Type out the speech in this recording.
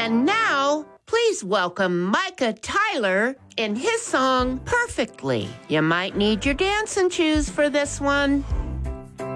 And now, please welcome Micah Tyler in his song, Perfectly. You might need your dancing shoes for this one.